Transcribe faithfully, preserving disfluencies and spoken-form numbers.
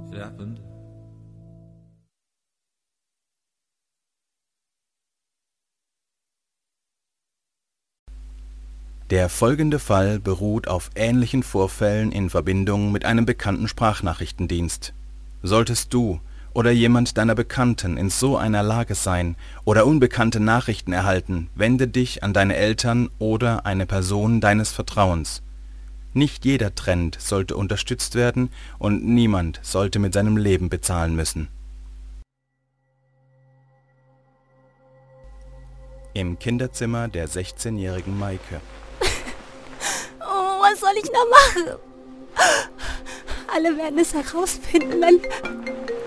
Shit happened. Der folgende Fall beruht auf ähnlichen Vorfällen in Verbindung mit einem bekannten Sprachnachrichtendienst. Solltest du oder jemand deiner Bekannten in so einer Lage sein oder unbekannte Nachrichten erhalten, wende dich an deine Eltern oder eine Person deines Vertrauens. Nicht jeder Trend sollte unterstützt werden und niemand sollte mit seinem Leben bezahlen müssen. Im Kinderzimmer der sechzehnjährigen Maike. Oh, was soll ich noch machen? Alle werden es herausfinden, wenn...